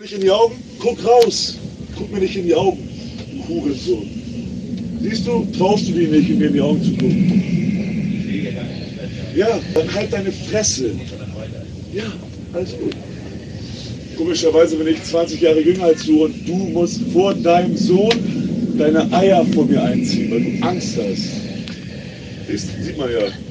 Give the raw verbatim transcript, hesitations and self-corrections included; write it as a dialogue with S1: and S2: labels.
S1: Nicht in die Augen? Guck raus. Guck mir nicht in die Augen, du Hurensohn. Siehst du, traust du dich nicht, in mir in die Augen zu gucken? Ja, dann halt deine Fresse. Ja, alles gut. Komischerweise bin ich zwanzig Jahre jünger als du und du musst vor deinem Sohn deine Eier vor mir einziehen, weil du Angst hast. Das sieht man ja.